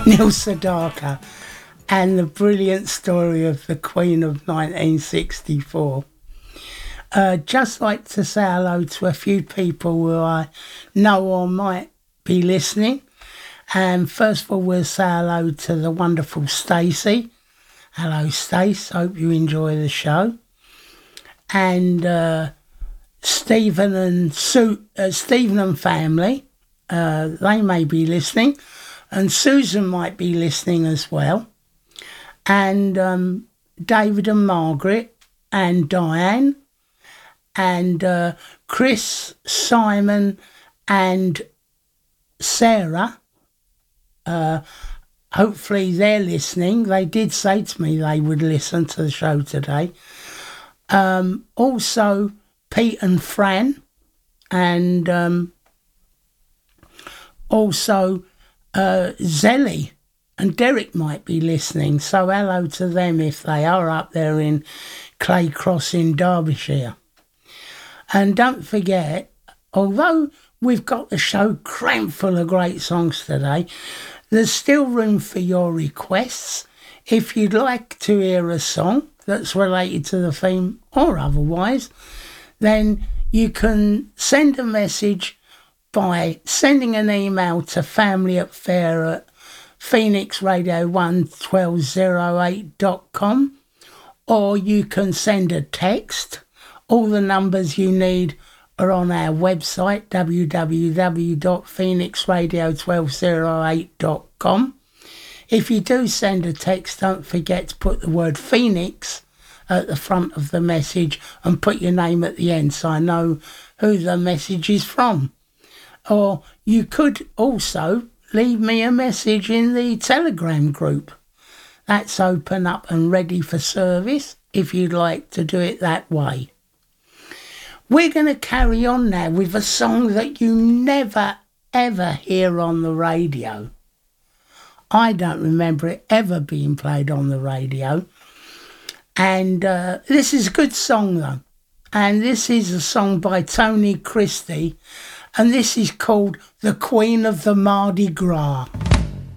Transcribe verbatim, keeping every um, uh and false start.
Neil Sedaka and the brilliant story of the Queen of nineteen sixty-four. Uh, just like to say hello to a few people who I know or might be listening. And first of all, we'll say hello to the wonderful Stacey. Hello, Stace. Hope you enjoy the show. And uh, Stephen and Sue, uh, Stephen and family, uh, they may be listening. And Susan might be listening as well. And um, David and Margaret and Diane and uh, Chris, Simon and Sarah. Uh, hopefully they're listening. They did say to me they would listen to the show today. Um, also Pete and Fran, and um, also uh, Zelly and Derek might be listening. So hello to them if they are up there in Clay Cross in Derbyshire. And don't forget, although we've got the show crammed full of great songs today, there's still room for your requests. If you'd like to hear a song that's related to the theme or otherwise, then you can send a message by sending an email to familyaffair at phoenix radio one twelve oh eight dot com, or you can send a text. All the numbers you need are on our website, w w w dot phoenix radio one two oh eight dot com. If you do send a text, don't forget to put the word Phoenix at the front of the message and put your name at the end so I know who the message is from. Or you could also leave me a message in the Telegram group. That's open up and ready for service if you'd like to do it that way. We're going to carry on now with a song that you never, ever hear on the radio. I don't remember it ever being played on the radio. And uh, this is a good song, though. And this is a song by Tony Christie. And this is called The Queen of the Mardi Gras.